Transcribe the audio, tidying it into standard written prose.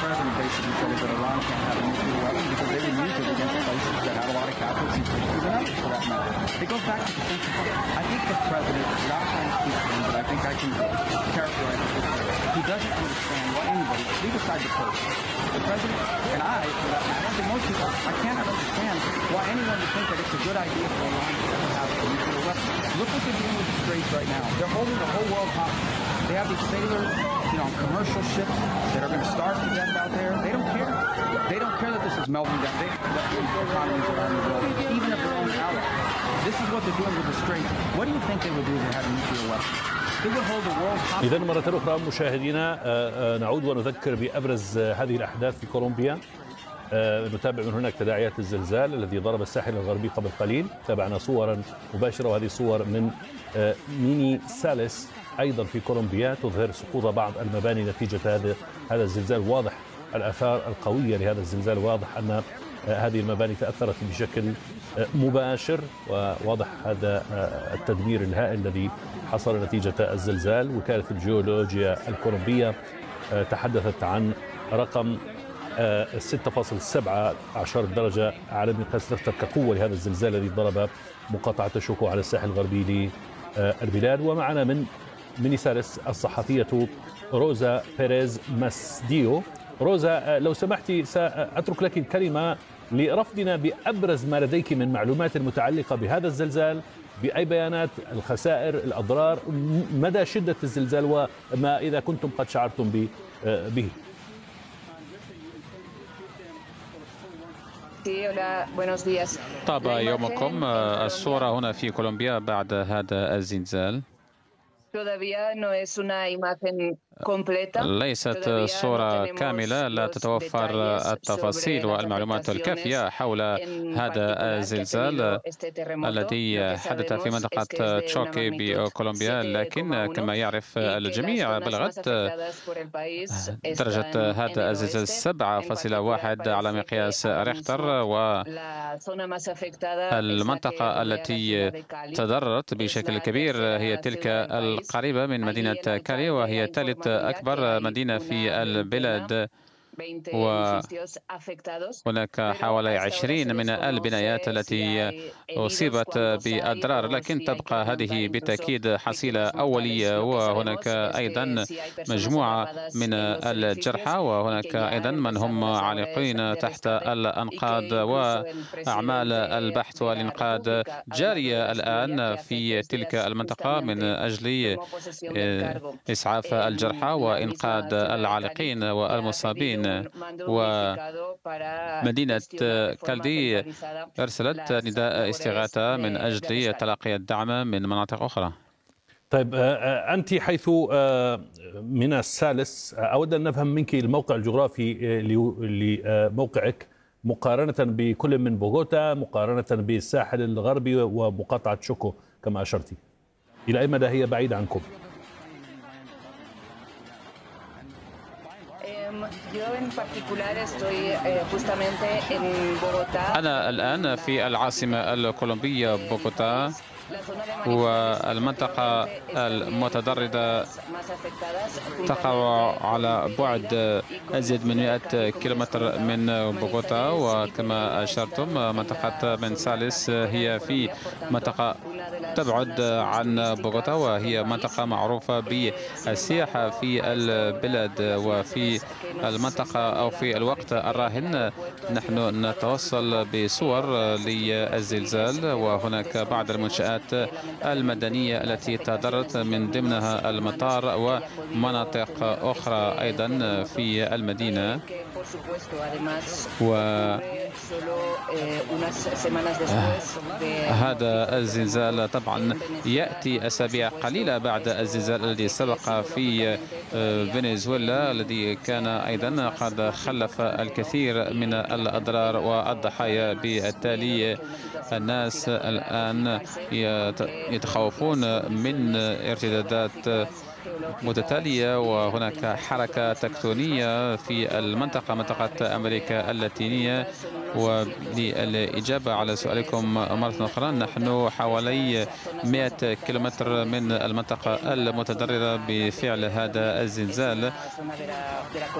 president basically said that Iran can't have a nuclear weapon because they would use it against places that have a lot of Catholics and Christians and others for that matter. It goes back to the same thing. I think the president, without trying to speak for him, but I think I can characterize it this way. He doesn't understand what anybody, leave aside the Pope. The president and I, for that matter, and most people, I cannot understand why anyone would think that it's a good idea for Iran to ever have a nuclear weapon. Look what they're doing with the Straits right now. They're holding the whole world hostage. They have these sailors, on commercial ships that are going to starve to death out there. They don't care. They don't care that this is melting down. They the economies around the world, even if they're only allies. This is what they're doing with the Straits. What do you think they would do if they had a nuclear weapon? They would hold the world hostage. إذا مرة أخرى مشاهدينا نعود ونذكر بأبرز هذه الأحداث في كولومبيا. نتابع من هناك تداعيات الزلزال الذي ضرب الساحل الغربي قبل قليل. تابعنا صورا مباشرة، وهذه صور من ميني ساليس أيضا في كولومبيا تظهر سقوط بعض المباني نتيجة هذا الزلزال. واضح الآثار القوية لهذا الزلزال، واضح أن هذه المباني تأثرت بشكل مباشر، وواضح هذا التدمير الهائل الذي حصل نتيجة الزلزال. وكالة الجيولوجيا الكولومبية تحدثت عن رقم 6.17 درجة على مقياس ريختر كقوة لهذا الزلزال الذي ضرب مقاطعة شوكو على الساحل الغربي للبلاد. ومعنا من مينيساليس الصحفية روزا بيريز ماسديو. روزا، لو سمحتي سأترك لك الكلمة لرفضنا بأبرز ما لديك من معلومات متعلقة بهذا الزلزال، بأي بيانات، الخسائر، الأضرار، مدى شدة الزلزال، وما إذا كنتم قد شعرتم به. طاب يومكم. الصورة هنا في كولومبيا بعد هذا الزلزال ليست صورة كاملة، لا تتوفر التفاصيل والمعلومات الكافية حول هذا الزلزال الذي حدث في منطقة تشوكي بكولومبيا، لكن كما يعرف الجميع بلغت درجة هذا الزلزال 7.1 على مقياس ريختر، والمنطقة التي تضررت بشكل كبير هي تلك القريبة من مدينة كالي، وهي ثالث أكبر مدينة في البلاد، وهناك حوالي 20 من البنايات التي أصيبت بأضرار، لكن تبقى هذه بالتأكيد حصيلة أولية. وهناك أيضا مجموعة من الجرحى، وهناك أيضا من هم عالقين تحت الأنقاض، وأعمال البحث والإنقاذ جارية الآن في تلك المنطقة من أجل إسعاف الجرحى وإنقاذ العالقين والمصابين. ومدينة كالدي أرسلت نداء استغاثة من أجل تلقي الدعم من مناطق أخرى. طيب، أنت حيث من السالس، أود أن نفهم منك الموقع الجغرافي لموقعك مقارنة بكل من بوغوتا، مقارنة بالساحل الغربي ومقاطعة شوكو كما أشرتي، إلى أي مدى هي بعيدة عنكم؟ أنا الآن في العاصمة الكولومبية بوغوتا، والمنطقة المتضررة تقع على بعد أزيد من 100 كيلومتر من بوغوتا. وكما أشرتم منطقة منساليس هي في منطقة تبعد عن بوغوتا، وهي منطقة معروفة بالسياحة في البلاد. وفي المنطقة أو في الوقت الراهن نحن نتوصل بصور للزلزال، وهناك بعض المنشآت المدنية التي تضررت من ضمنها المطار ومناطق أخرى أيضا في المدينة. هذا الزلزال طبعا يأتي أسابيع قليلة بعد الزلزال الذي سبق في فنزويلا، الذي كان أيضا قد خلف الكثير من الأضرار والضحايا. بالتالي الناس الآن يتخوفون من ارتدادات متتالية، وهناك حركة تكتونية في المنطقة، منطقة أمريكا اللاتينية. وللإجابة على سؤالكم مرة أخرى، نحن حوالي 100 كيلومتر من المنطقة المتضررة بفعل هذا الزلزال.